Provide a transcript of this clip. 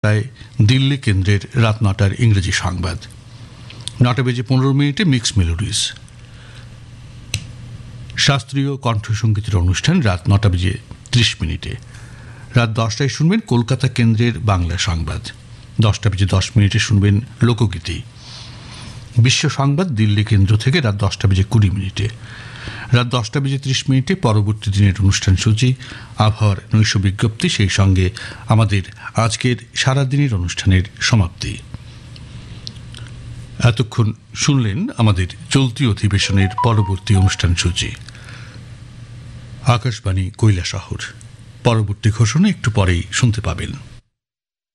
দিল্লি কেন্দ্রের রাত ৯টার ইংরেজি সংবাদ। ৯:১৫ মিক্স মেলোডিজ, শাস্ত্রীয় কণ্ঠসঙ্গীতের অনুষ্ঠান রাত ৯:৩০। রাত ১০টায় শুনবেন কলকাতা কেন্দ্রের বাংলা সংবাদ। ১০:১০ শুনবেন লোকগীতি। বিশ্ব সংবাদ দিল্লি কেন্দ্র থেকে রাত ১০:২০। রাত ১০:৩০ পরবর্তী দিনের অনুষ্ঠান সূচি, আবহাওয়ার নৈশ বিজ্ঞপ্তি, সেই সঙ্গে আমাদের আজকের সারাদিনের অনুষ্ঠানের সমাপ্তি। এতক্ষণ শুনলেন আমাদের চলতি অধিবেশনের পরবর্তী অনুষ্ঠান সূচি। আকাশবাণী কৈলাসহর। পরবর্তী ঘোষণা একটু পরেই শুনতে পাবেন।